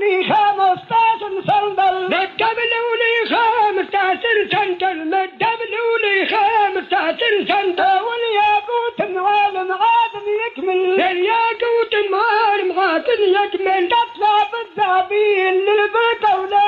لي 15 سندل مدبلوا لي 15 سندل مدبلوا لي 15 سندل والياقوت معالم عاد يكمل الياقوت معالم عاد يكمل تطلع بالذهبين للبيت ولا